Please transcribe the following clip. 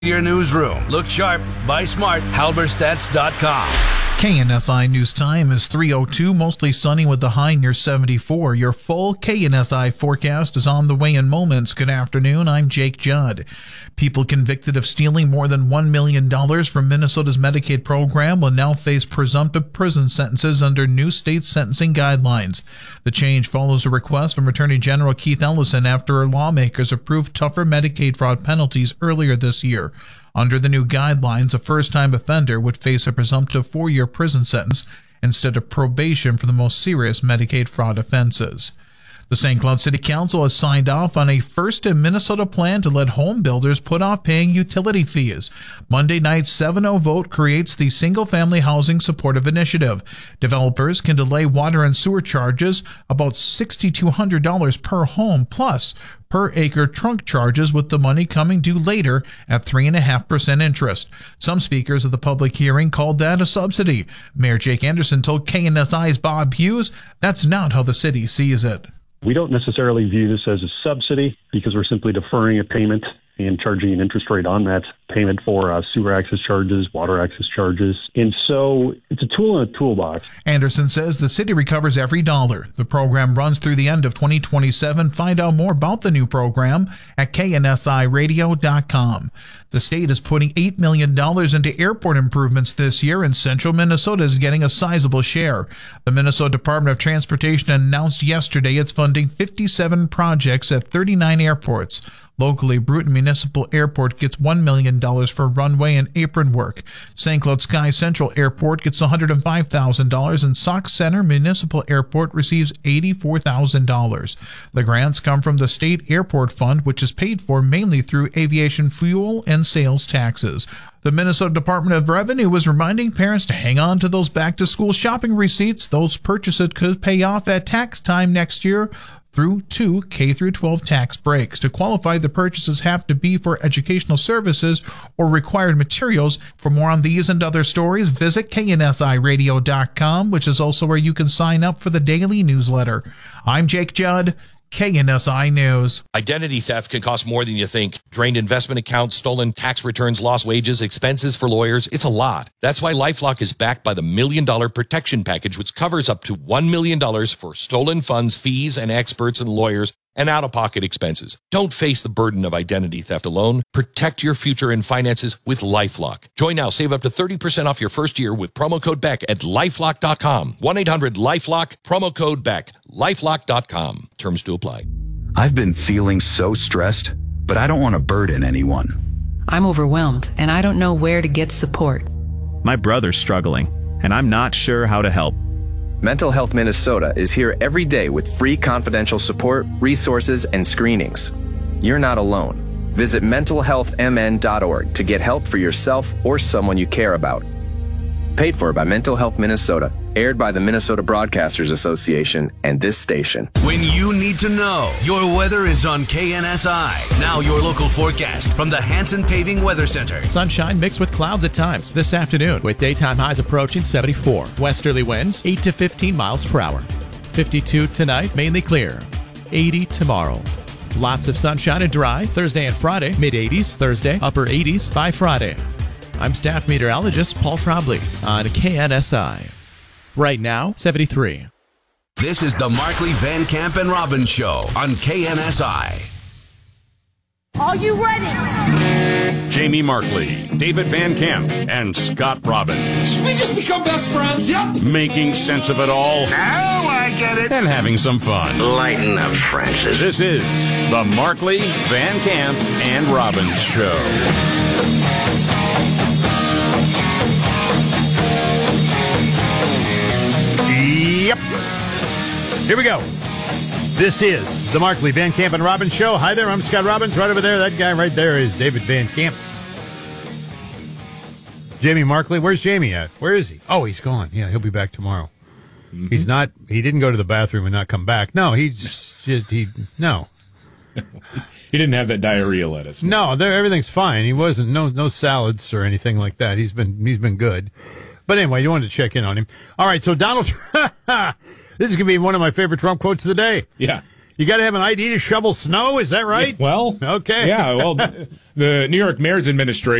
Your newsroom. Look sharp, buy smart, halberstats.com. KNSI News Time is 3:02, mostly sunny with the high near 74. Your full KNSI forecast is on the way in moments. Good afternoon, I'm Jake Judd. People convicted of stealing more than $1 million from Minnesota's Medicaid program will now face presumptive prison sentences under new state sentencing guidelines. The change follows a request from Attorney General Keith Ellison after lawmakers approved tougher Medicaid fraud penalties earlier this year. Under the new guidelines, a first-time offender would face a presumptive 4-year prison sentence instead of probation for the most serious Medicaid fraud offenses. The St. Cloud City Council has signed off on a first-in-Minnesota plan to let home builders put off paying utility fees. Monday night's 7-0 vote creates the Single-Family Housing Supportive Initiative. Developers can delay water and sewer charges about $6,200 per home, plus per-acre trunk charges, with the money coming due later at 3.5% interest. Some speakers of the public hearing called that a subsidy. Mayor Jake Anderson told KNSI's Bob Hughes that's not how the city sees it. We don't necessarily view this as a subsidy because we're simply deferring a payment and charging an interest rate on that payment for sewer access charges, water access charges. And so it's a tool in a toolbox. Anderson says the city recovers every dollar. The program runs through the end of 2027. Find out more about the new program at KNSIRadio.com. The state is putting $8 million into airport improvements this year, and central Minnesota is getting a sizable share. The Minnesota Department of Transportation announced yesterday it's funding 57 projects at 39 airports. Locally, Bruton Municipal Airport gets $1 million for runway and apron work. St. Cloud Sky Central Airport gets $105,000, and Sauk Center Municipal Airport receives $84,000. The grants come from the State Airport Fund, which is paid for mainly through aviation fuel and sales taxes. The Minnesota Department of Revenue was reminding parents to hang on to those back-to-school shopping receipts. Those purchases could pay off at tax time next year through 2 K-12 tax breaks. To qualify, the purchases have to be for educational services or required materials. For more on these and other stories, visit KNSIRadio.com, which is also where you can sign up for the daily newsletter. I'm Jake Judd, KNSI News. Identity theft can cost more than you think. Drained investment accounts, stolen tax returns, lost wages, expenses for lawyers. It's a lot. That's why LifeLock is backed by the $1 Million Protection Package, which covers up to $1 million for stolen funds, fees, and experts and lawyers, and out-of-pocket expenses. Don't face the burden of identity theft alone. Protect your future and finances with LifeLock. Join now. Save up to 30% off your first year with promo code BECK at LifeLock.com. 1-800-LifeLock, promo code BECK. LifeLock.com. Terms to apply. I've been feeling so stressed, but I don't want to burden anyone. I'm overwhelmed, and I don't know where to get support. My brother's struggling, and I'm not sure how to help. Mental Health Minnesota is here every day with free confidential support, resources, and screenings. You're not alone. Visit mentalhealthmn.org to get help for yourself or someone you care about. Paid for by Mental Health Minnesota. Aired by the Minnesota Broadcasters Association and this station. When you need to know, your weather is on KNSI. Now your local forecast from the Hanson Paving Weather Center. Sunshine mixed with clouds at times this afternoon, with daytime highs approaching 74. Westerly winds 8 to 15 miles per hour. 52 tonight, mainly clear. 80 tomorrow. Lots of sunshine and dry Thursday and Friday. Mid-80s Thursday, upper 80s by Friday. I'm staff meteorologist Paul Trombley on KNSI. Right now, 73. This is the Markley, Van Camp, and Robbins Show on KNSI. Are you ready? Jamie Markley, David Van Camp, and Scott Robbins. We just become best friends. Yep. Making sense of it all. Now I get it. And having some fun. Lighten up, Francis. This is the Markley, Van Camp, and Robbins Show. Yep. Here we go. This is the Markley, Van Camp, and Robbins Show. Hi there, I'm Scott Robbins. Right over there, that guy right there is David Van Camp. Jamie Markley, where's Jamie at? Where is he? Oh, he's gone. Yeah, he'll be back tomorrow. Mm-hmm. He didn't go to the bathroom and not come back. No, no. He didn't have that diarrhea lettuce. No, everything's fine. He wasn't, no salads or anything like that. He's been good. But anyway, you wanted to check in on him. All right, so Donald Trump, this is going to be one of my favorite Trump quotes of the day. Yeah. You got to have an ID to shovel snow. Is that right? Well, okay. Yeah, well, the New York Mayor's administration